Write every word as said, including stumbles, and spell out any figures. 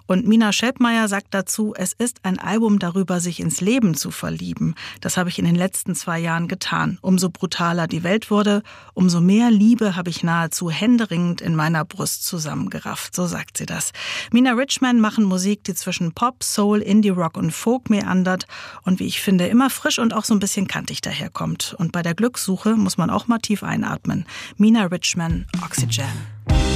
Und Mina Schepmeier sagt dazu, es ist ein Album darüber, sich ins Leben zu verlieben. Das habe ich in den letzten zwei Jahren getan. Umso brutaler die Welt wurde, umso mehr Liebe habe ich nahezu händeringend in meiner Brust zusammengerafft. So sagt sie das. Mina Richman machen Musik, die zwischen Pop, Soul, Indie-Rock und Folk meandert und wie ich finde, immer frisch und auch so ein bisschen kantig daherkommt. Und bei der Glückssuche muss man auch mal tief einatmen. Mina Richman, Oxygen.